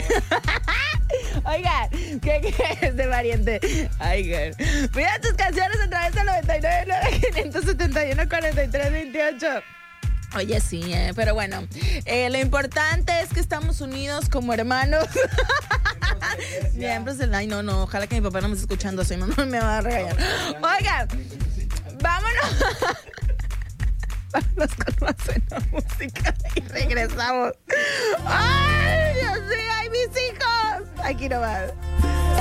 Oigan, ¿qué es de pariente? Oigan, mira tus canciones a través del 99.571.4328. Oye, sí, pero bueno, lo importante es que estamos unidos como hermanos. Miembros del... Ay, no, ojalá que mi papá no me esté escuchando así, no me va a regañar. Oigan, vámonos. Vámonos con más buena música y regresamos. ¡Ay, Dios mío! ¡Ay, mis hijos! Aquí nomás.